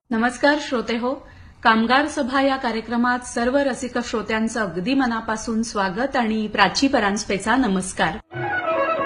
नमस्कार श्रोते हो, कामगार सभा या कार्यक्रमात सर्व रसिक श्रोत्यांचं अगदी मनापासून स्वागत आणि प्राची परांजपेचा नमस्कार.